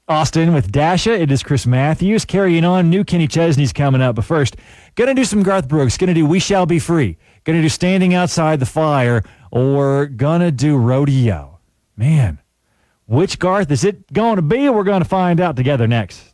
Austin with Dasha. It is Chris Matthews. Carrying on, new Kenny Chesney's coming up. But first, going to do some Garth Brooks. Going to do We Shall Be Free. Going to do Standing Outside the Fire. Or going to do Rodeo. Man, which Garth is it going to be? We're going to find out together next.